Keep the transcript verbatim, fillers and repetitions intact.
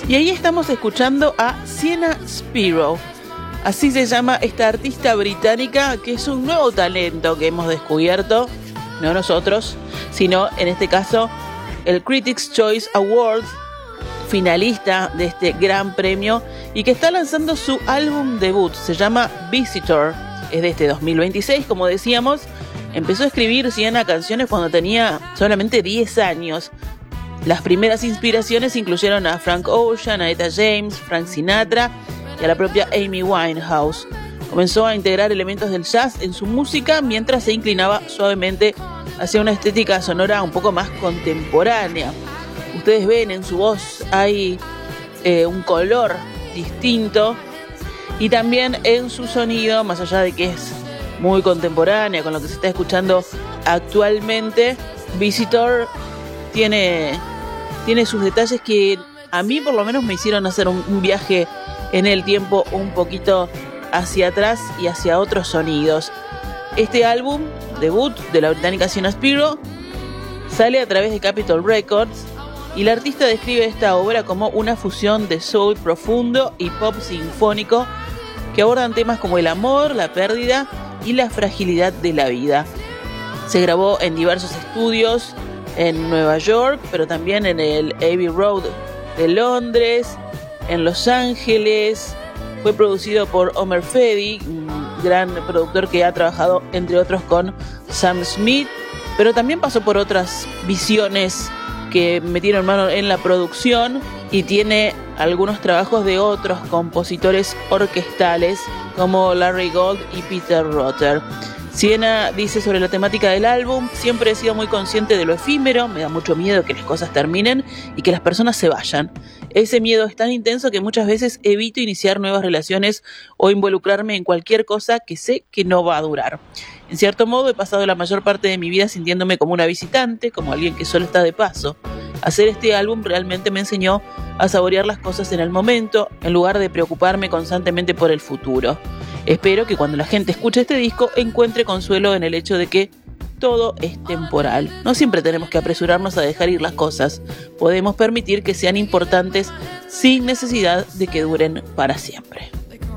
Y ahí estamos escuchando a Sienna Spiro. Así se llama esta artista británica, que es un nuevo talento que hemos descubierto, no nosotros, sino en este caso el Critics' Choice Awards, finalista de este gran premio, y que está lanzando su álbum debut. Se llama Visitor, es de este dos mil veintiséis, como decíamos. Empezó a escribir Sienna canciones cuando tenía solamente diez años. Las primeras inspiraciones incluyeron a Frank Ocean, a Etta James, Frank Sinatra y a la propia Amy Winehouse. Comenzó a integrar elementos del jazz en su música mientras se inclinaba suavemente hacia una estética sonora un poco más contemporánea. Ustedes ven en su voz hay eh, un color distinto, y también en su sonido, más allá de que es muy contemporánea con lo que se está escuchando actualmente, Visitor tiene, tiene sus detalles que a mí por lo menos me hicieron hacer un, un viaje en el tiempo un poquito hacia atrás y hacia otros sonidos. Este álbum, debut de la británica Sienna Spiro, sale a través de Capitol Records, y la artista describe esta obra como una fusión de soul profundo y pop sinfónico que abordan temas como el amor, la pérdida y la fragilidad de la vida. Se grabó en diversos estudios en Nueva York, pero también en el Abbey Road de Londres, en Los Ángeles. Fue producido por Omer Fedi, un gran productor que ha trabajado entre otros con Sam Smith, pero también pasó por otras visiones que metieron mano en la producción, y tiene algunos trabajos de otros compositores orquestales como Larry Gold y Peter Rotter. Sienna dice sobre la temática del álbum: siempre he sido muy consciente de lo efímero, me da mucho miedo que las cosas terminen y que las personas se vayan. Ese miedo es tan intenso que muchas veces evito iniciar nuevas relaciones o involucrarme en cualquier cosa que sé que no va a durar. En cierto modo, he pasado la mayor parte de mi vida sintiéndome como una visitante, como alguien que solo está de paso. Hacer este álbum realmente me enseñó a saborear las cosas en el momento, en lugar de preocuparme constantemente por el futuro. Espero que cuando la gente escuche este disco encuentre consuelo en el hecho de que todo es temporal. No siempre tenemos que apresurarnos a dejar ir las cosas. Podemos permitir que sean importantes sin necesidad de que duren para siempre.